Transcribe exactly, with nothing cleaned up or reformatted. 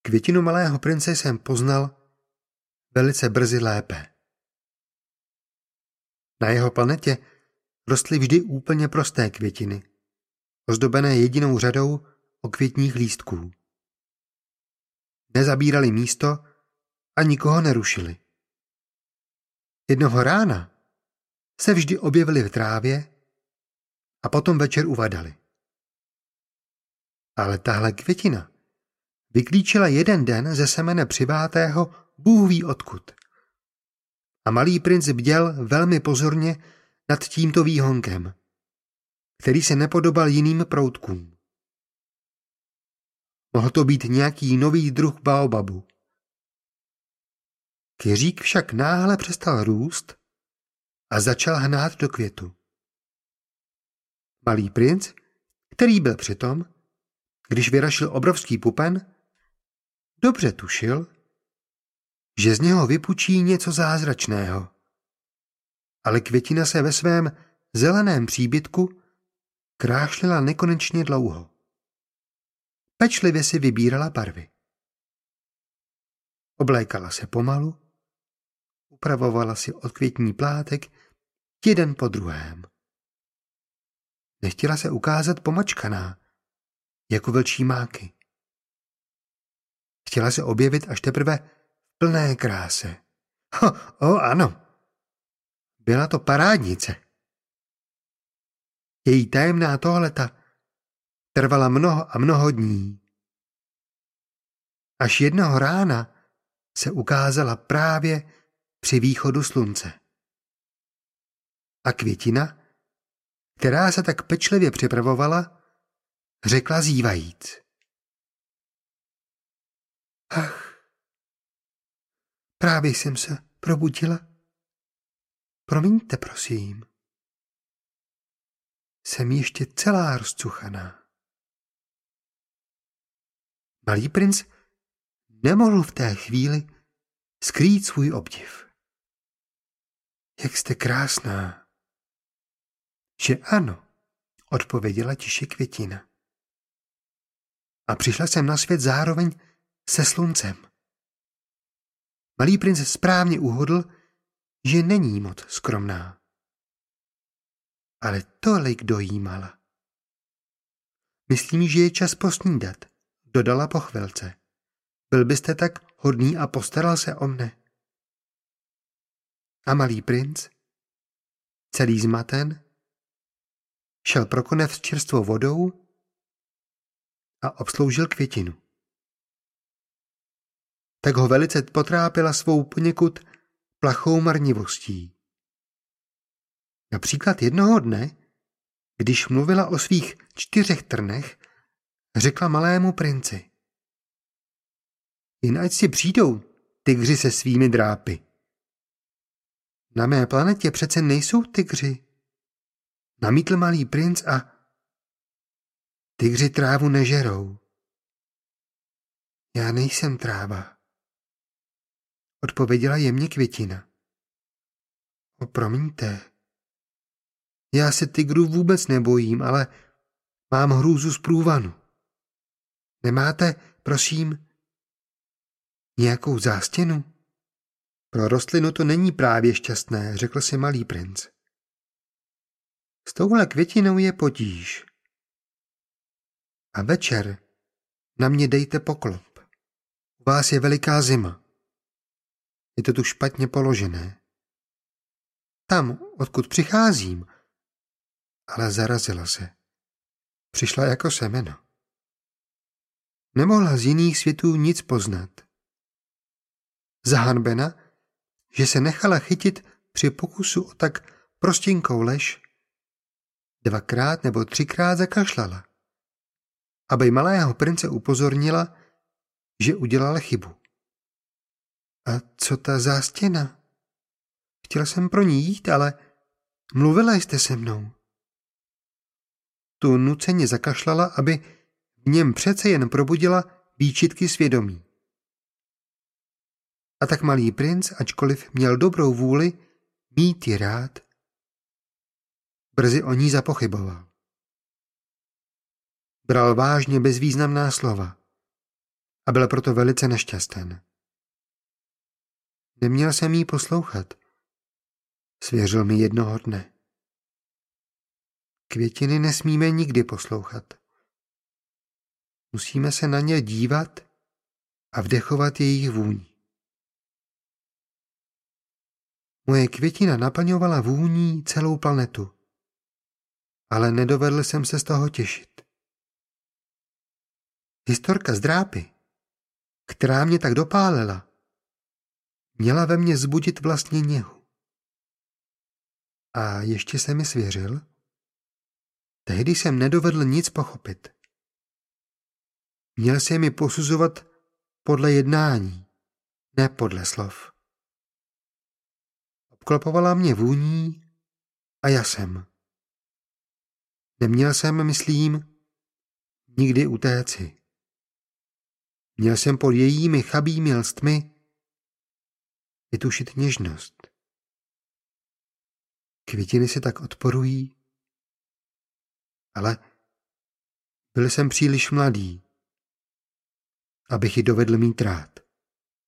Květinu malého prince jsem poznal velice brzy lépe. Na jeho planetě rostly vždy úplně prosté květiny, ozdobené jedinou řadou okvětních lístků. Nezabírali místo a nikoho nerušili. Jednoho rána se vždy objevili v trávě a potom večer uvadali. Ale tahle květina vyklíčila jeden den ze semene přivátého Bůh ví odkud. A malý princ bděl velmi pozorně nad tímto výhonkem, který se nepodobal jiným proutkům. Mohl to být nějaký nový druh baobabu. Kyřík však náhle přestal růst a začal hnát do květu. Malý princ, který byl přitom, když vyrašil obrovský pupen, dobře tušil, že z něho vypučí něco zázračného. Ale květina se ve svém zeleném příbytku krášlila nekonečně dlouho. Pečlivě si vybírala barvy. Oblékala se pomalu, upravovala si odkvětní plátek jeden po druhém. Nechtěla se ukázat pomačkaná, jako vlčí máky. Chtěla se objevit až teprve v plné kráse. Ho, o ano, byla to parádnice. Její tajemná tohleta trvala mnoho a mnoho dní. Až jednoho rána se ukázala právě při východu slunce. A květina, která se tak pečlivě připravovala, řekla zívajíc. Ach, právě jsem se probudila. Promiňte, prosím. Jsem ještě celá rozcuchaná. Malý princ nemohl v té chvíli skrýt svůj obdiv. Jak jste krásná. Že ano, odpověděla tiše květina. A přišla jsem na svět zároveň se sluncem. Malý princ správně uhodl, že není moc skromná. Ale tolik dojímala. Myslím, že je čas posnídat, dodala po chvilce. Byl byste tak hodný a postaral se o mne. A malý princ, celý zmaten, šel pro konev s čerstvou vodou a obsloužil květinu. Tak ho velice potrápila svou poněkud plachou marnivostí. Například jednoho dne, když mluvila o svých čtyřech trnech, řekla malému princi. Jen ať si přijdou tygři se svými drápy. Na mé planetě přece nejsou tygři. Namítl malý princ a tygři trávu nežerou. Já nejsem tráva, odpověděla jemně květina. O, promiňte, já se tygrů vůbec nebojím, ale mám hrůzu z průvanu. Nemáte, prosím, nějakou zástěnu? Pro rostlinu to není právě šťastné, řekl si malý princ. S touhle květinou je potíž. A večer na mě dejte poklop. U vás je veliká zima. Je to tu špatně položené. Tam, odkud přicházím, ale zarazila se. Přišla jako semeno. Nemohla z jiných světů nic poznat. Zahanbena, že se nechala chytit při pokusu o tak prostinkou lež, dvakrát nebo třikrát zakašlala, aby malého prince upozornila, že udělal chybu. A co ta zástěna? Chtěla jsem pro ní jít, ale mluvila jste se mnou. Tu nuceně zakašlala, aby v něm přece jen probudila výčitky svědomí. A tak malý princ, ačkoliv měl dobrou vůli mít ji rád, brzy o ní zapochyboval. Bral vážně bezvýznamná slova a byl proto velice nešťasten. Neměl jsem jí poslouchat, svěřil mi jednoho dne. Květiny nesmíme nikdy poslouchat. Musíme se na ně dívat a vdechovat jejich vůni. Moje květina naplňovala vůní celou planetu, ale nedovedl jsem se z toho těšit. Historka z drápy, která mě tak dopálila, měla ve mně zbudit vlastně něhu. A ještě se mi svěřil, tehdy jsem nedovedl nic pochopit. Měl jsem mi posuzovat podle jednání, ne podle slov. Obklopovala mě vůní a já jsem. Neměl jsem, myslím, nikdy utéci. Měl jsem pod jejími chabými lstmi vytušit něžnost. Květiny se tak odporují, ale byl jsem příliš mladý, abych ji dovedl mít rád.